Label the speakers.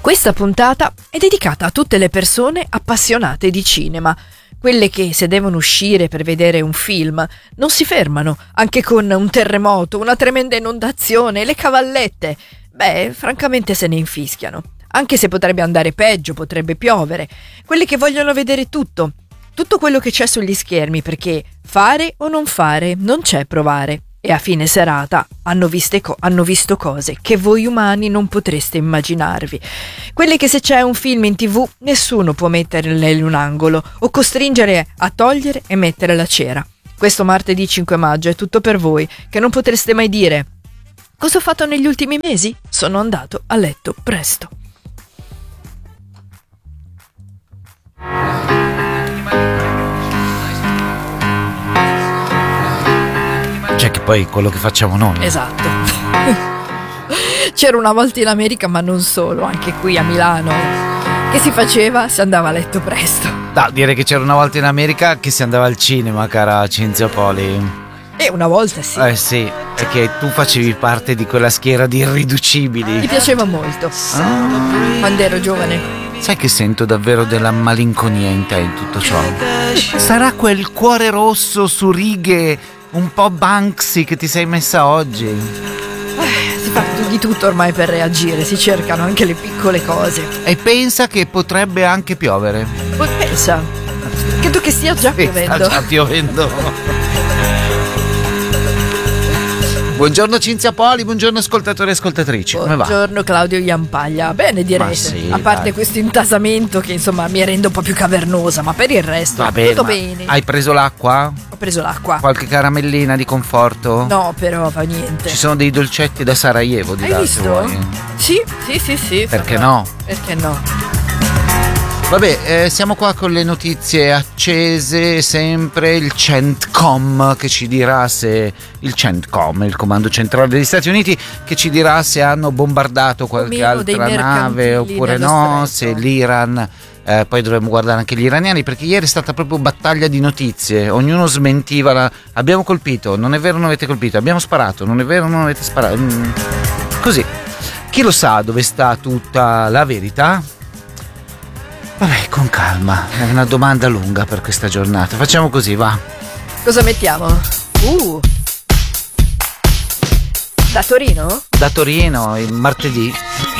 Speaker 1: Questa puntata è dedicata a tutte le persone appassionate di cinema, quelle che se devono uscire per vedere un film non si fermano, anche con un terremoto, una tremenda inondazione, le cavallette. Beh, francamente se ne infischiano. Anche se potrebbe andare peggio, potrebbe piovere. Quelle che vogliono vedere tutto quello che c'è sugli schermi, perché fare o non fare non c'è provare. E a fine serata hanno visto cose che voi umani non potreste immaginarvi. Quelle che se c'è un film in TV nessuno può metterle in un angolo o costringere a togliere e mettere la cera. Questo martedì 5 maggio è tutto per voi, che non potreste mai dire: cosa ho fatto negli ultimi mesi? Sono andato a letto presto.
Speaker 2: Cioè che poi quello che facciamo noi.
Speaker 1: Esatto. C'era una volta in America, ma non solo, anche qui a Milano, che si faceva, si andava a letto presto.
Speaker 2: No, dire che c'era una volta in America che si andava al cinema, cara Cinzia Poli.
Speaker 1: E una volta sì.
Speaker 2: Sì, perché tu facevi parte di quella schiera di irriducibili.
Speaker 1: Mi piaceva molto quando ero giovane.
Speaker 2: Sai che sento davvero della malinconia in te in tutto ciò? Sarà quel cuore rosso su righe un po' Banksy che ti sei messa oggi.
Speaker 1: Si fa di tutto ormai per reagire, si cercano anche le piccole cose.
Speaker 2: E pensa che potrebbe anche piovere.
Speaker 1: Pensa, credo che stia già piovendo.
Speaker 2: Sta già piovendo. Buongiorno Cinzia Poli, buongiorno ascoltatori e ascoltatrici. Come va?
Speaker 1: Buongiorno Claudio Iampaglia. Bene, direi.
Speaker 2: Sì,
Speaker 1: a parte
Speaker 2: dai,
Speaker 1: questo intasamento che insomma mi rende un po' più cavernosa, ma per il resto
Speaker 2: vabbè,
Speaker 1: tutto bene.
Speaker 2: Hai preso l'acqua?
Speaker 1: Ho preso l'acqua.
Speaker 2: Qualche caramellina di conforto?
Speaker 1: No, però fa niente.
Speaker 2: Ci sono dei dolcetti da Sarajevo di
Speaker 1: Hai
Speaker 2: là,
Speaker 1: visto?
Speaker 2: se vuoi.
Speaker 1: Sì.
Speaker 2: Perché no?
Speaker 1: Perché no?
Speaker 2: Vabbè, siamo qua con le notizie accese, sempre il CENTCOM che ci dirà se il CENTCOM, il comando centrale degli Stati Uniti, che ci dirà se hanno bombardato qualche altra nave oppure no, se l'Iran, poi dovremmo guardare anche gli iraniani, perché ieri è stata proprio battaglia di notizie, ognuno smentiva abbiamo colpito, non è vero, non avete colpito, abbiamo sparato, non è vero, non avete sparato, così. Chi lo sa dove sta tutta la verità? Vabbè, con calma, è una domanda lunga per questa giornata. Facciamo così, va.
Speaker 1: Cosa mettiamo? Da Torino?
Speaker 2: Da Torino, il martedì.